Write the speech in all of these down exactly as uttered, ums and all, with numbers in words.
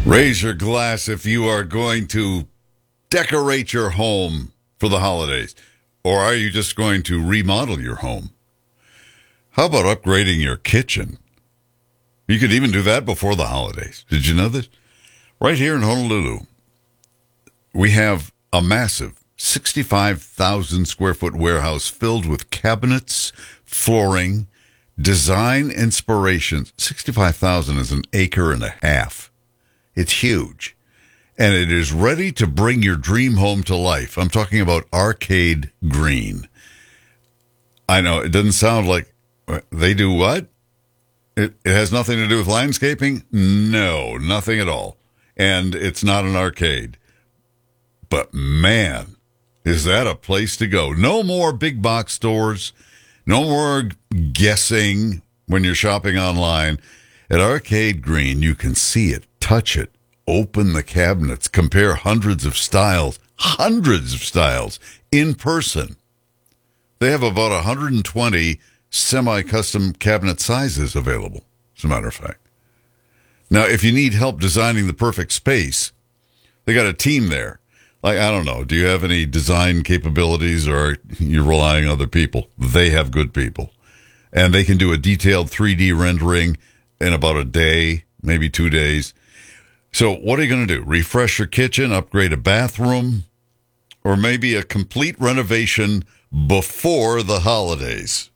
Raise your glass if you are going to decorate your home for the holidays. Or are you just going to remodel your home? How about upgrading your kitchen? You could even do that before the holidays. Did you know this? Right here in Honolulu, we have a massive sixty-five thousand square foot warehouse filled with cabinets, flooring, design inspirations. sixty-five thousand is an acre and a half. It's huge. And it is ready to bring your dream home to life. I'm talking about Arcade Green. I know, it doesn't sound like they do what? It, it has nothing to do with landscaping? No, nothing at all. And it's not an arcade. But man, is that a place to go. No more big box stores. No more guessing when you're shopping online. At Arcade Green, you can see it, touch it, open the cabinets, compare hundreds of styles, hundreds of styles in person. They have about one hundred twenty semi-custom cabinet sizes available, as a matter of fact. Now, if you need help designing the perfect space, they got a team there. Like, I don't know, do you have any design capabilities or are you relying on other people? They have good people. And they can do a detailed three D rendering in about a day, maybe two days. So what are you going to do? Refresh your kitchen, upgrade a bathroom, or maybe a complete renovation before the holidays?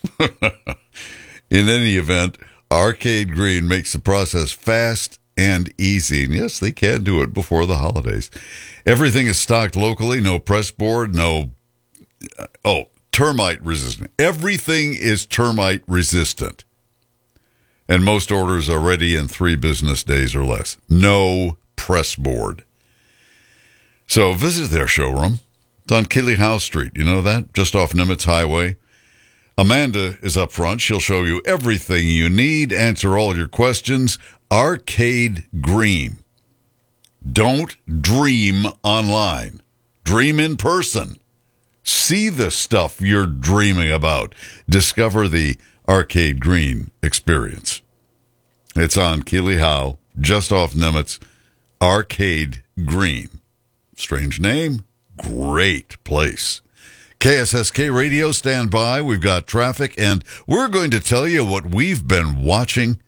In any event, Arcade Green makes the process fast and easy. And yes, they can do it before the holidays. Everything is stocked locally, no press board, no, oh, termite resistant. Everything is termite resistant. And most orders are ready in three business days or less. No press board. So visit their showroom. It's on Kili Howe Street. You know that? Just off Nimitz Highway. Amanda is up front. She'll show you everything you need, answer all your questions. Arcade Green. Don't dream online. Dream in person. See the stuff you're dreaming about. Discover the Arcade Green experience. It's on Kili Howe, just off Nimitz. Arcade Green. Strange name, great place. K S S K Radio, stand by. We've got traffic, and we're going to tell you what we've been watching,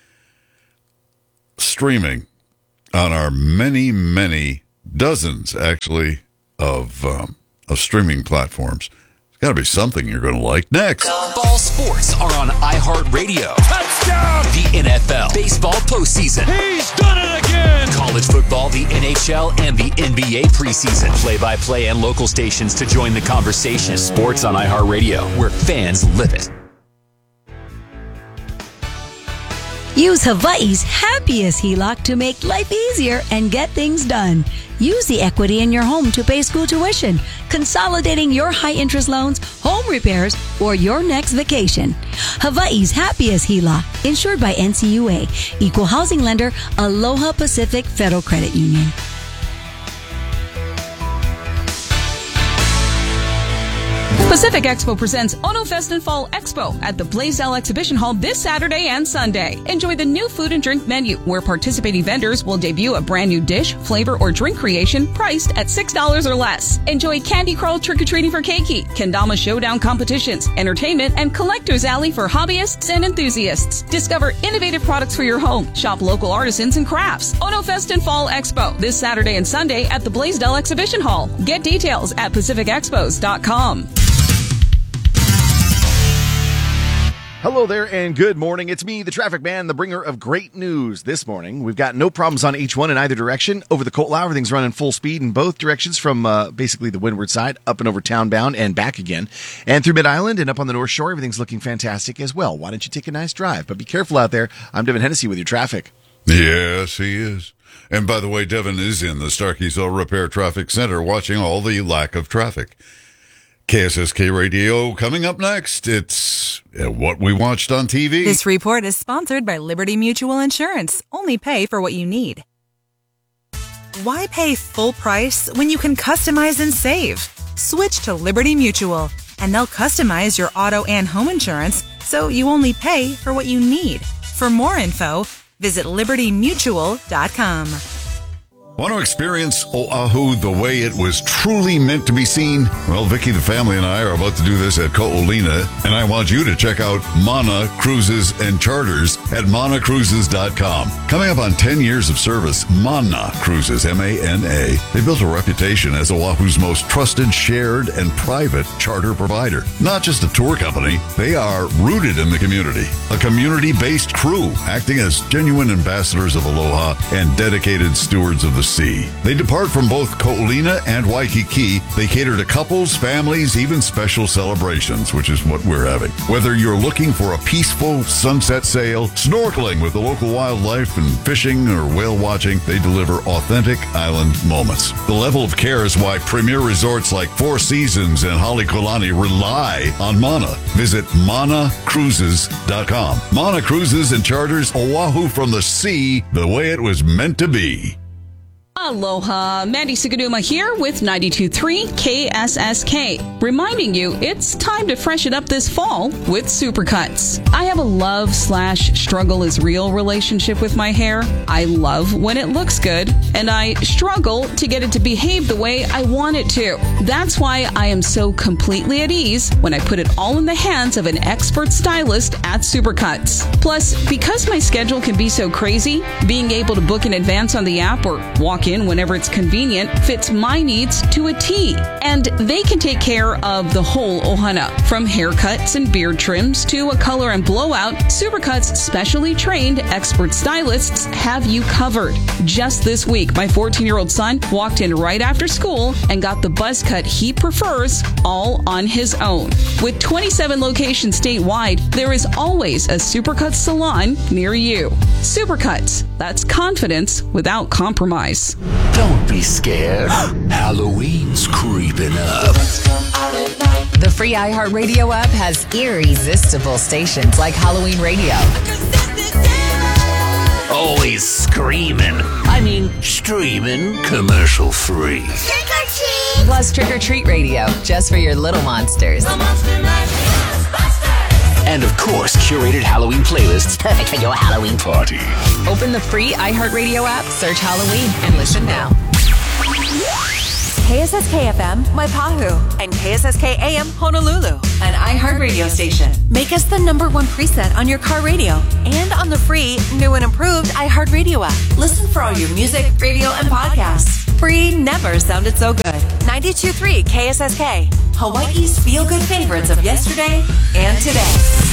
streaming on our many, many dozens, actually, of um, of streaming platforms. There's got to be something you're going to like. Next. Ball sports are on iHeartRadio. Touchdown! The N F L, baseball postseason. He's done it again! College football, the N H L, and the N B A preseason. Play-by-play and local stations to join the conversation. Sports on iHeartRadio, where fans live it. Use Hawaii's happiest H E L O C to make life easier and get things done. Use the equity in your home to pay school tuition, consolidating your high-interest loans, home repairs, or your next vacation. Hawaii's happiest H E L O C, insured by N C U A, Equal Housing Lender, Aloha Pacific Federal Credit Union. Pacific Expo presents OnoFest and Fall Expo at the Blaisdell Exhibition Hall this Saturday and Sunday. Enjoy the new food and drink menu, where participating vendors will debut a brand new dish, flavor, or drink creation priced at six dollars or less. Enjoy Candy Crawl trick-or-treating for Keiki, Kendama Showdown competitions, entertainment, and Collector's Alley for hobbyists and enthusiasts. Discover innovative products for your home. Shop local artisans and crafts. OnoFest and Fall Expo this Saturday and Sunday at the Blaisdell Exhibition Hall. Get details at pacific expos dot com. Hello there and good morning. It's me, the traffic man, the bringer of great news this morning. We've got no problems on H one in either direction. Over the Coatlau, everything's running full speed in both directions from uh, basically the windward side, up and over town bound and back again. And through Mid-Island and up on the North Shore, everything's looking fantastic as well. Why don't you take a nice drive? But be careful out there. I'm Devin Hennessy with your traffic. Yes, he is. And by the way, Devin is in the Starkey's Auto Repair Traffic Center watching all the lack of traffic. K S S K Radio coming up next. It's uh, what we watched on T V. This report is sponsored by Liberty Mutual Insurance. Only pay for what you need. Why pay full price when you can customize and save? Switch to Liberty Mutual, and they'll customize your auto and home insurance so you only pay for what you need. For more info, Visit liberty mutual dot com. Want to experience Oahu the way it was truly meant to be seen? Well, Vicky, the family, and I are about to do this at Ko'olina, and I want you to check out Mana Cruises and Charters at mana cruises dot com. Coming up on ten years of service, Mana Cruises, M A N A. They built a reputation as Oahu's most trusted, shared, and private charter provider. Not just a tour company, they are rooted in the community. A community-based crew acting as genuine ambassadors of Aloha and dedicated stewards of the sea. They depart from both Ko'olina and Waikiki. They cater to couples, families, even special celebrations, which is what we're having. Whether you're looking for a peaceful sunset sail, snorkeling with the local wildlife, and fishing or whale watching, they deliver authentic island moments. The level of care is why premier resorts like Four Seasons and Halekulani rely on Mana. Visit mana cruises dot com. Mana Cruises and Charters, Oahu from the sea, the way it was meant to be. Aloha, Mandy Sigaduma here with ninety-two point three K S S K, reminding you it's time to freshen up this fall with Supercuts. I have a love slash struggle is real relationship with my hair. I love when it looks good, and I struggle to get it to behave the way I want it to. That's why I am so completely at ease when I put it all in the hands of an expert stylist at Supercuts. Plus, because my schedule can be so crazy, being able to book in advance on the app or walk in whenever it's convenient fits my needs to a T. And they can take care of the whole ohana, from haircuts and beard trims to a color and blowout. Supercuts' specially trained expert stylists have you covered. Just this week, my fourteen-year-old son walked in right after school and got the buzz cut he prefers all on his own. With twenty-seven locations statewide, there is always a Supercuts salon near you. Supercuts, that's confidence without compromise. Don't be scared. Halloween's creeping up. The free iHeartRadio app has irresistible stations like Halloween Radio. Always screaming. I mean, streaming commercial free. Trick or treat! Plus Trick or Treat Radio, just for your little monsters. And of course, curated Halloween playlists perfect for your Halloween party. Open the free iHeartRadio app, search Halloween, and listen now. K S S K F M, Waipahu, and K S S K A M, Honolulu, an iHeartRadio station. Make us the number one preset on your car radio and on the free, new and improved iHeartRadio app. Listen for all your music, radio, and podcasts. Free never sounded so good. ninety-two point three K S S K, Hawaii's feel-good favorites of yesterday and today.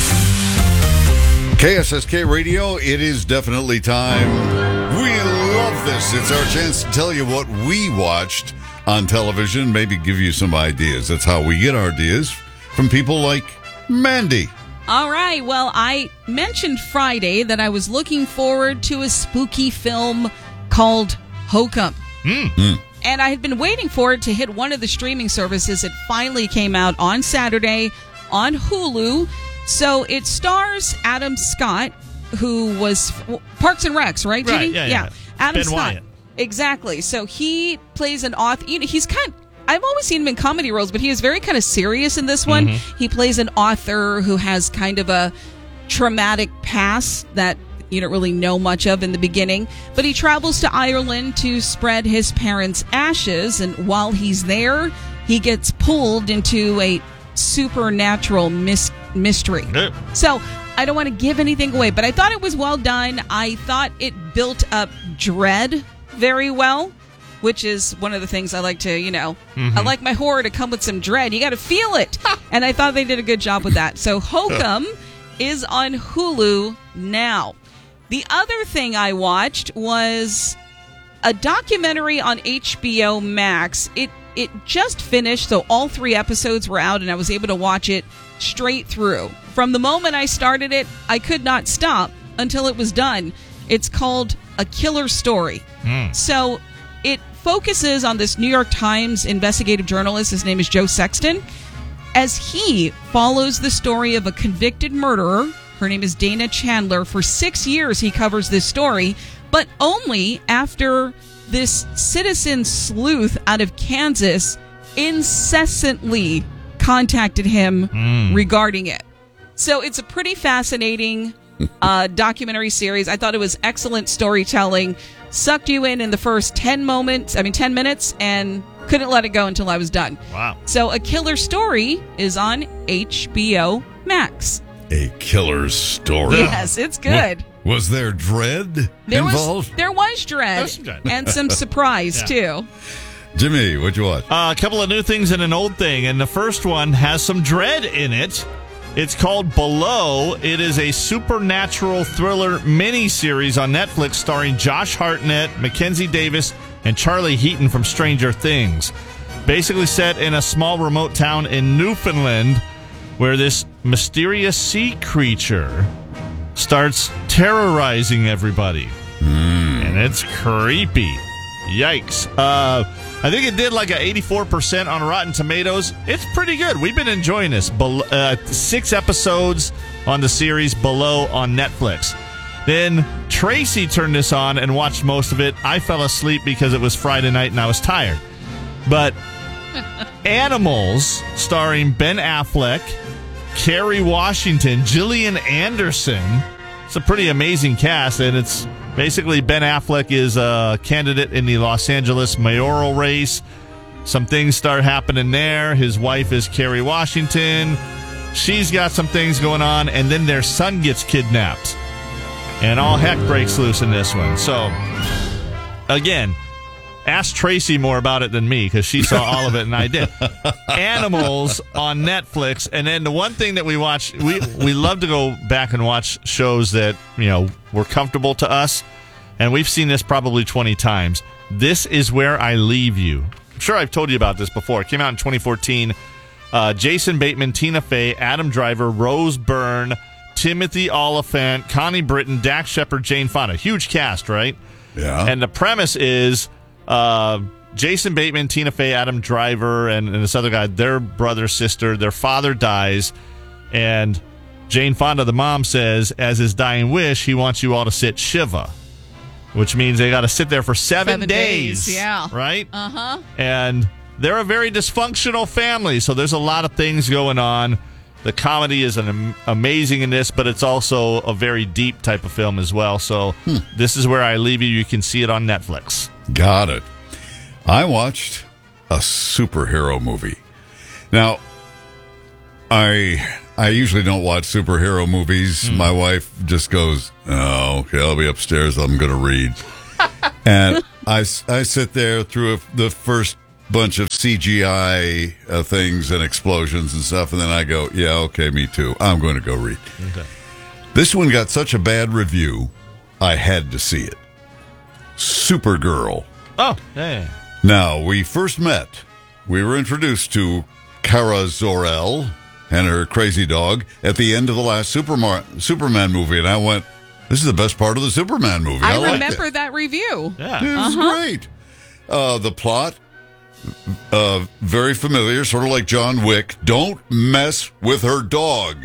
K S S K Radio, it is definitely time. We love this. It's our chance to tell you what we watched on television, maybe give you some ideas. That's how we get our ideas, from people like Mandy. All right. Well, I mentioned Friday that I was looking forward to a spooky film called Hokum. Mm. Mm. And I had been waiting for it to hit one of the streaming services. It finally came out on Saturday on Hulu. So it stars Adam Scott, who was Parks and Recs, right, Judy? Right, yeah, yeah. Adam Ben Scott. Wyatt. Exactly. So he plays an author. You know, he's kind of, I've always seen him in comedy roles, but he is very kind of serious in this one. Mm-hmm. He plays an author who has kind of a traumatic past that you don't really know much of in the beginning. But he travels to Ireland to spread his parents' ashes. And while he's there, he gets pulled into a supernatural mis- mystery. Yeah. So I don't want to give anything away, but I thought it was well done. I thought it built up dread very well, which is one of the things I like to, you know, Mm-hmm. I like my horror to come with some dread. You got to feel it. And I thought they did a good job with that. So Hokum is on Hulu now. The other thing I watched was a documentary on H B O Max. It it just finished, so all three episodes were out, and I was able to watch it straight through. From the moment I started it, I could not stop until it was done. It's called A Killer Story. Mm. So it focuses on this New York Times investigative journalist. His name is Joe Sexton. As he follows the story of a convicted murderer, her name is Dana Chandler. For six years, he covers this story, but only after this citizen sleuth out of Kansas incessantly contacted him Mm. regarding it. So it's a pretty fascinating uh, documentary series. I thought it was excellent storytelling. Sucked you in in the first ten moments, I mean ten minutes, and couldn't let it go until I was done. Wow. So A Killer Story is on H B O Max. A killer story. Yes, it's good. What, was there dread There involved? was there was dread, some dread. and some surprise Yeah. too. Jimmy, what'd you watch? Uh, a couple of new things and an old thing, and the first one has some dread in it. It's called Below. It is a supernatural thriller miniseries on Netflix starring Josh Hartnett, Mackenzie Davis, and Charlie Heaton from Stranger Things. Basically set in a small remote town in Newfoundland where this mysterious sea creature starts terrorizing everybody. Mm. And it's creepy. Yikes. Uh, I think it did like a eighty-four percent on Rotten Tomatoes. It's pretty good. We've been enjoying this. Bel- uh, six episodes on the series Below on Netflix. Then Tracy turned this on and watched most of it. I fell asleep because it was Friday night and I was tired. But Animals, starring Ben Affleck, Kerry Washington, Gillian Anderson. It's a pretty amazing cast, and it's basically Ben Affleck is a candidate in the Los Angeles mayoral race. Some things start happening there. His wife is Kerry Washington. She's got some things going on, and then their son gets kidnapped. And all heck breaks loose in this one. So, again, ask Tracy more about it than me because she saw all of it and I did. Animals on Netflix. And then the one thing that we watch, we, we love to go back and watch shows that, you know, were comfortable to us. And we've seen this probably twenty times. This Is Where I Leave You. I'm sure I've told you about this before. It came out in twenty fourteen. Uh, Jason Bateman, Tina Fey, Adam Driver, Rose Byrne, Timothy Olyphant, Connie Britton, Dax Shepard, Jane Fonda. Huge cast, right? Yeah. And the premise is uh, Jason Bateman, Tina Fey, Adam Driver, and, and this other guy, their brother, sister, their father dies. And Jane Fonda, the mom, says, as his dying wish, he wants you all to sit Shiva, which means they got to sit there for seven, Seven days, days, yeah. Right? Uh-huh. And they're a very dysfunctional family, so there's a lot of things going on. The comedy is an am- amazing in this, but it's also a very deep type of film as well. So hmm. This Is Where I Leave You. You can see it on Netflix. Got it. I watched a superhero movie. Now, I I usually don't watch superhero movies. Mm. My wife just goes, oh, okay, I'll be upstairs. I'm going to read. And I, I sit there through a, the first bunch of C G I uh, things and explosions and stuff, and then I go, yeah, okay, me too. I'm going to go read. Okay. This one got such a bad review, I had to see it. Supergirl. Oh, hey. Now, we first met. We were introduced to Kara Zor-El and her crazy dog at the end of the last Superman, Superman movie, and I went, this is the best part of the Superman movie. I, I liked remember it. that review. Yeah. It was Uh-huh. great. Uh, the plot, uh, very familiar, sort of like John Wick. Don't mess with her dog.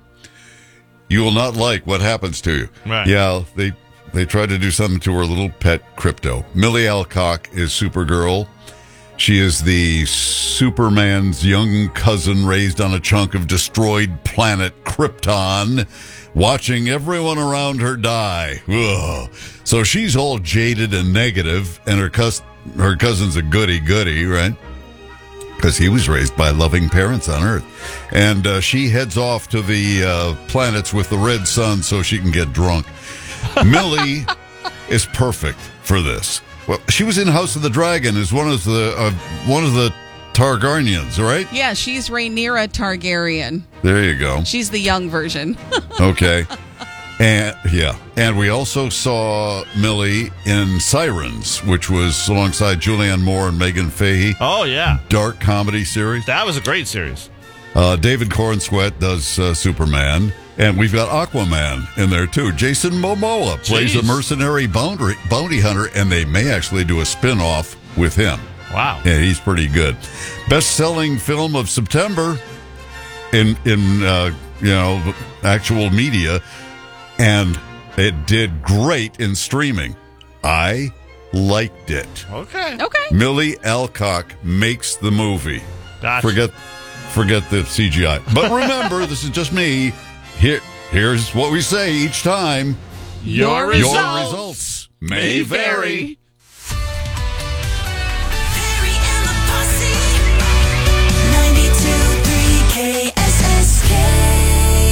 You will not like what happens to you. Right. Yeah, they they tried to do something to her little pet Crypto. Millie Alcock is Supergirl. She is the Superman's young cousin raised on a chunk of destroyed planet Krypton, watching everyone around her die. Ugh. So she's all jaded and negative, and her cous- her cousin's a goody-goody, right? Because he was raised by loving parents on Earth. And uh, she heads off to the uh, planets with the red sun so she can get drunk. Millie is perfect for this. Well, she was in House of the Dragon as one of the uh, one of the Targaryens, right? Yeah, she's Rhaenyra Targaryen. There you go. She's the young version. Okay. And yeah, and we also saw Millie in Sirens, which was alongside Julianne Moore and Megan Fahey. Oh, yeah. Dark comedy series. That was a great series. Uh, David Cornsweet does uh, Superman, and we've got Aquaman in there too. Jason Momoa plays Jeez. a mercenary bounty, bounty hunter, and they may actually do a spin-off with him. Wow. Yeah, he's pretty good. Best-selling film of September in in uh, you know actual media, and it did great in streaming. I liked it. Okay. Okay. Millie Alcock makes the movie. Gotcha. Forget forget the C G I. But remember, this is just me. Here Here's what we say each time. Your Your results, results may vary. Perry and the Posse. ninety-two point three K S S K.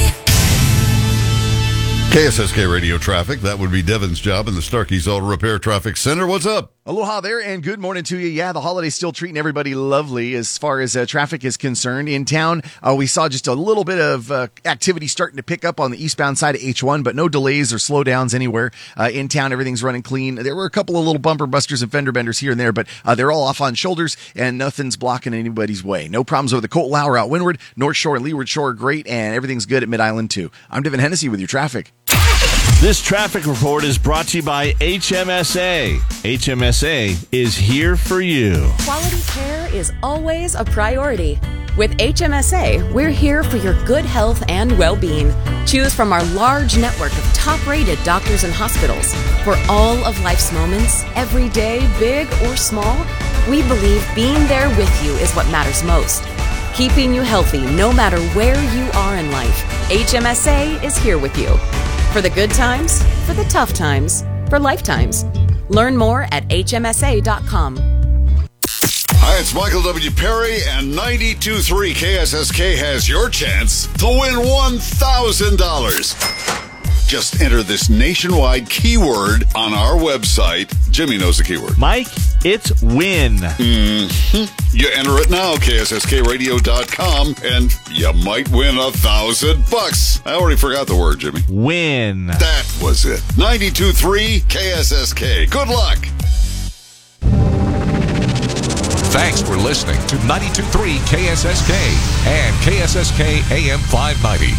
K S S K Radio Traffic. That would be Devin's job in the Starkey's Auto Repair Traffic Center. What's up? Aloha there, and good morning to you. Yeah, the holiday's still treating everybody lovely as far as uh, traffic is concerned. In town, uh, we saw just a little bit of uh, activity starting to pick up on the eastbound side of H one, but no delays or slowdowns anywhere. Uh, in town, everything's running clean. There were a couple of little bumper busters and fender benders here and there, but uh, they're all off on shoulders, and nothing's blocking anybody's way. No problems over the Colt Lower out windward. North Shore and Leeward Shore are great, and everything's good at Mid-Island, too. I'm Devin Hennessy with your traffic. This traffic report is brought to you by H M S A. H M S A is here for you. Quality care is always a priority. With H M S A, we're here for your good health and well-being. Choose from our large network of top-rated doctors and hospitals. For all of life's moments, every day, big or small, we believe being there with you is what matters most. Keeping you healthy no matter where you are in life, H M S A is here with you. For the good times, for the tough times, for lifetimes. Learn more at H M S A dot com. Hi, it's Michael W. Perry, and ninety-two point three K S S K has your chance to win one thousand dollars. Just enter this nationwide keyword on our website. Jimmy knows the keyword. Mike, it's win. Mm-hmm. You enter it now, K S S K radio dot com, and you might win a thousand bucks. I already forgot the word, Jimmy. Win. That was it. ninety-two point three K S S K. Good luck. Thanks for listening to ninety-two point three K S S K and K S S K A M five ninety.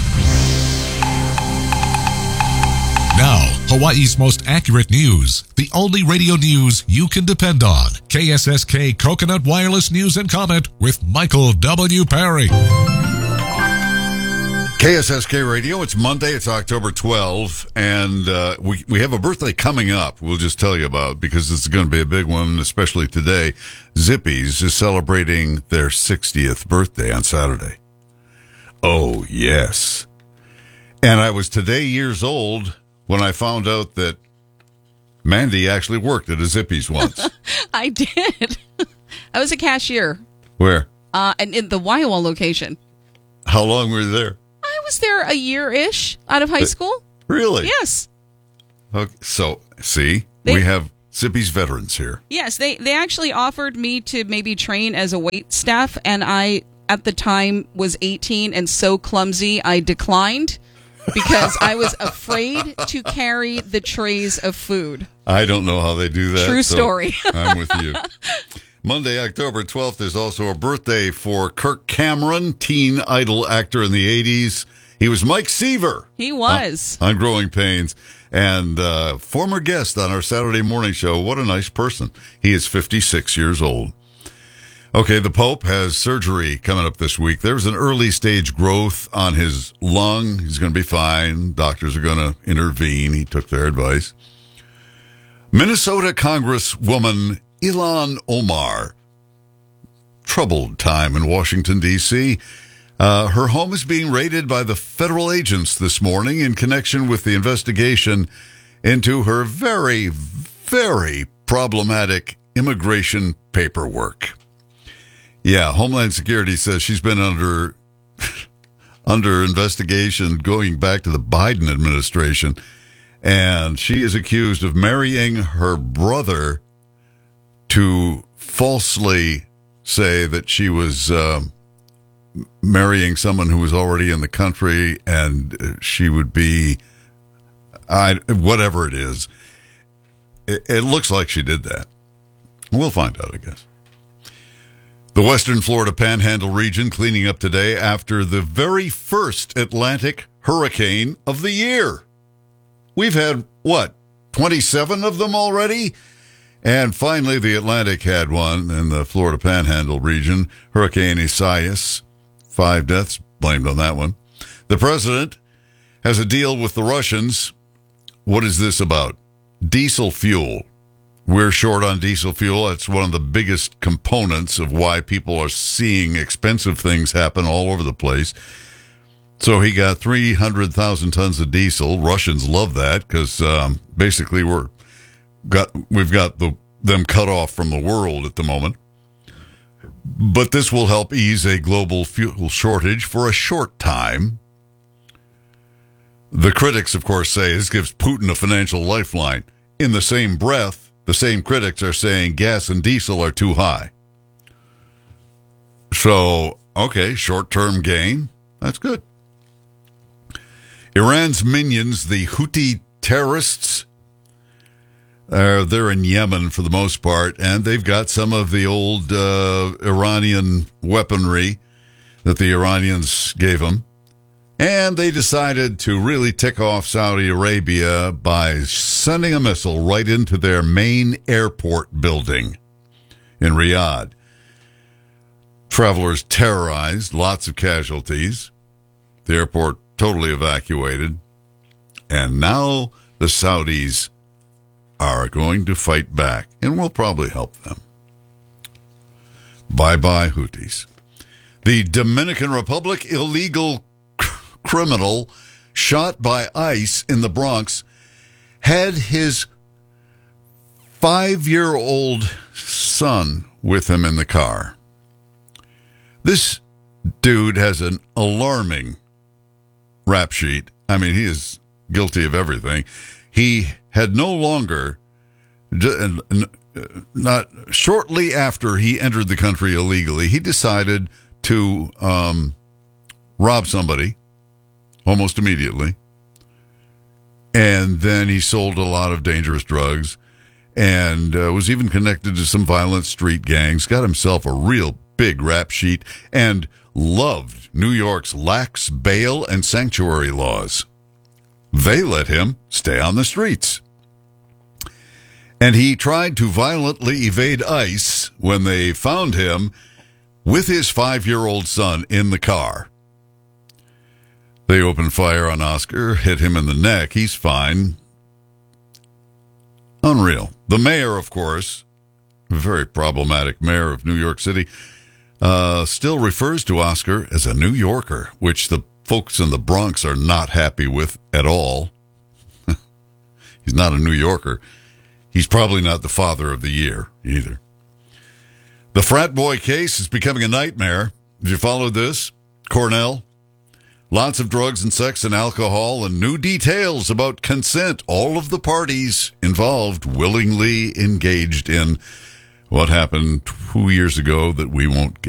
Now, Hawaii's most accurate news. The only radio news you can depend on. K S S K Coconut Wireless News and Comment with Michael W. Perry. K S S K Radio, it's Monday, it's October twelfth, and uh, we, we have a birthday coming up we'll just tell you about because it's going to be a big one, especially today. Zippy's is celebrating their sixtieth birthday on Saturday. Oh, yes. And I was today years old when I found out that Mandy actually worked at a Zippy's once. I did. I was a cashier. Where? Uh, and in the Waiawa location. How long were you there? I was there a year-ish out of high school. Really? Yes. Okay, so, see, They- we have Zippy's veterans here. Yes, they, they actually offered me to maybe train as a wait staff, and I, at the time, was eighteen and so clumsy, I declined because I was afraid to carry the trays of food. I don't know how they do that. True so story. I'm with you. Monday, October twelfth, is also a birthday for Kirk Cameron, teen idol actor in the eighties. He was Mike Seaver. He was. Uh, on Growing Pains. And uh, former guest on our Saturday morning show. What a nice person. He is fifty-six years old. Okay, the Pope has surgery coming up this week. There's an early stage growth on his lung. He's going to be fine. Doctors are going to intervene. He took their advice. Minnesota Congresswoman Ilhan Omar. Troubled time in Washington, D C Uh, her home is being raided by the federal agents this morning in connection with the investigation into her very, very problematic immigration paperwork. Yeah, Homeland Security says she's been under under investigation going back to the Biden administration, and she is accused of marrying her brother to falsely say that she was uh, marrying someone who was already in the country, and she would be, I whatever it is. It, it looks like she did that. We'll find out, I guess. The Western Florida Panhandle region cleaning up today after the very first Atlantic hurricane of the year. We've had, what, twenty-seven of them already? And finally, the Atlantic had one in the Florida Panhandle region, Hurricane Isaias. Five deaths blamed on that one. The president has a deal with the Russians. What is this about? Diesel fuel. We're short on diesel fuel. It's one of the biggest components of why people are seeing expensive things happen all over the place. So he got three hundred thousand tons of diesel. Russians love that because um, basically we're got we've got the them cut off from the world at the moment. But this will help ease a global fuel shortage for a short time. The critics, of course, say this gives Putin a financial lifeline. In the same breath, the same critics are saying gas and diesel are too high. So, okay, short-term gain. That's good. Iran's minions, the Houthi terrorists, uh, they're in Yemen for the most part, and they've got some of the old uh, Iranian weaponry that the Iranians gave them. And they decided to really tick off Saudi Arabia by sending a missile right into their main airport building in Riyadh. Travelers terrorized, lots of casualties. The airport totally evacuated. And now the Saudis are going to fight back, and we'll probably help them. Bye-bye, Houthis. The Dominican Republic illegal criminal shot by ICE in the Bronx had his five-year-old son with him in the car. This dude has an alarming rap sheet. I mean, he is guilty of everything. He had no longer, not shortly after he entered the country illegally, he decided to um, rob somebody almost immediately. And then he sold a lot of dangerous drugs and uh, was even connected to some violent street gangs, got himself a real big rap sheet, and loved New York's lax bail and sanctuary laws. They let him stay on the streets. And he tried to violently evade ICE when they found him with his five-year-old son in the car. They opened fire on Oscar, hit him in the neck. He's fine. Unreal. The mayor, of course, a very problematic mayor of New York City, uh, still refers to Oscar as a New Yorker, which the folks in the Bronx are not happy with at all. He's not a New Yorker. He's probably not the father of the year either. The frat boy case is becoming a nightmare. Did you follow this? Cornell. Lots of drugs and sex and alcohol and new details about consent. All of the parties involved willingly engaged in what happened two years ago that we won't get.